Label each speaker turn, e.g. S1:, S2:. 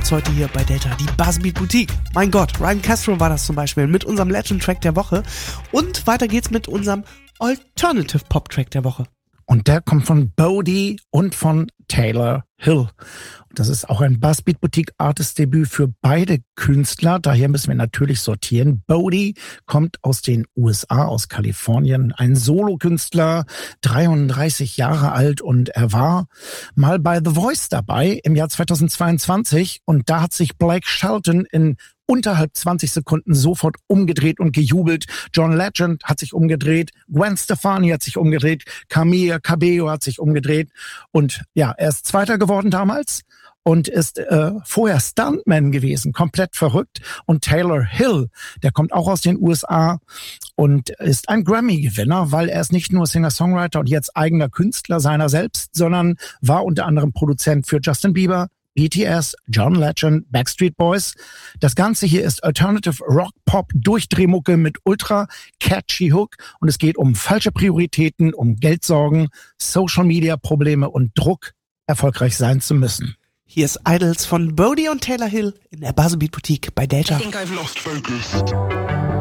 S1: gibt's heute hier bei Delta, die Buzzbeat Boutique. Mein Gott, Ryan Castro war das zum Beispiel mit unserem Legend Track der Woche. Und weiter geht's mit unserem Alternative Pop Track der Woche.
S2: Und der kommt von Bodie und von Taylor Hill. Das ist auch ein Buzzbeat Boutique Artist Debüt für beide Künstler. Daher müssen wir natürlich sortieren. Bodie kommt aus den USA, aus Kalifornien. Ein Solokünstler, 33 Jahre alt, und er war mal bei The Voice dabei im Jahr 2022. Und da hat sich Blake Shelton in unterhalb 20 Sekunden sofort umgedreht und gejubelt. John Legend hat sich umgedreht, Gwen Stefani hat sich umgedreht, Camila Cabello hat sich umgedreht. Und ja, er ist Zweiter geworden damals und ist vorher Stuntman gewesen, komplett verrückt. Und Taylor Hill, der kommt auch aus den USA und ist ein Grammy-Gewinner, weil er ist nicht nur Singer-Songwriter und jetzt eigener Künstler seiner selbst, sondern war unter anderem Produzent für Justin Bieber, BTS, John Legend, Backstreet Boys. Das Ganze hier ist Alternative Rock Pop Durchdrehmucke mit ultra catchy Hook und es geht um falsche Prioritäten, um Geldsorgen, Social Media Probleme und Druck, erfolgreich sein zu müssen.
S1: Hier ist Idols von Bodie und Taylor Hill in der Buzzbeat Boutique bei Delta.
S3: I think I've lost focus.